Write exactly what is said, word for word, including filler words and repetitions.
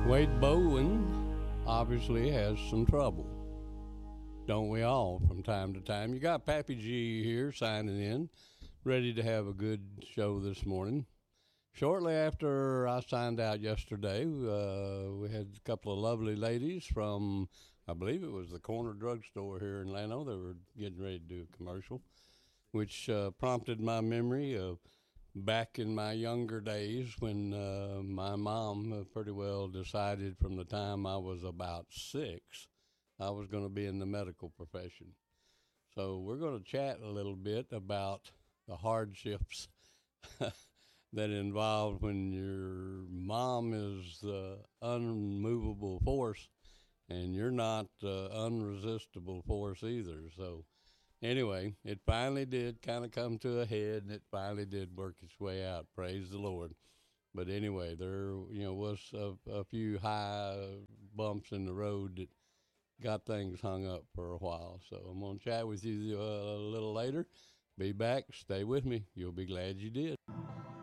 Wade Bowen obviously has some trouble. Don't we all from time to time? You got Pappy G here signing in, ready to have a good show this morning. Shortly after I signed out yesterday, uh, we had a couple of lovely ladies from, I believe it was the corner drugstore here in Llano. They were getting ready to do a commercial, which uh, prompted my memory of back in my younger days when uh, my mom uh, pretty well decided from the time I was about six I was going to be in the medical profession. So we're going to chat a little bit about the hardships that involve when your mom is the unmovable force and you're not the unresistible force either. So anyway, it finally did kind of come to a head, and it finally did work its way out. Praise the Lord. But anyway, there you know was a, a few high bumps in the road that got things hung up for a while. So I'm going to chat with you uh, a little later. Be back. Stay with me. You'll be glad you did.